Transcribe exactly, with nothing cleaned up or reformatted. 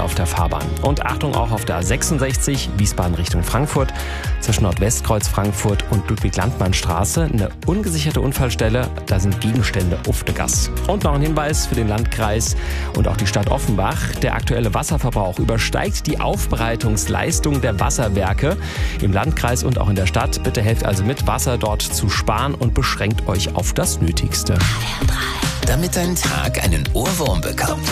auf der Fahrbahn. Und Achtung auch auf der A sechsundsechzig, Wiesbaden Richtung Frankfurt, zwischen Nordwestkreuz Frankfurt und Ludwig-Landmann-Straße, eine ungesicherte Unfallstelle, da sind Gegenstände auf der Gas. Und noch ein Hinweis für den Landkreis und auch die Stadt Offenbach, der aktuelle Wasserverbrauch übersteigt die Aufbereitungsleistung der Wasserwerke im Landkreis und auch in der Stadt. Bitte helft also mit, Wasser dort zu sparen und beschränkt euch auf das Nötigste. Damit dein Tag einen Ohrwurm bekommt.